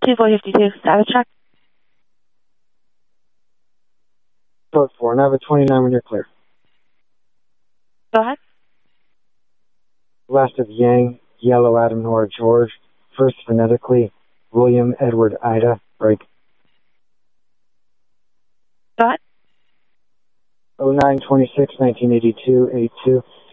252, status check. Code 4, Nava 29 when you're clear. Go ahead. Last of Yang, Yellow Adam Nora George. First phonetically, William Edward Ida, break. Go ahead. 0926 1982 82.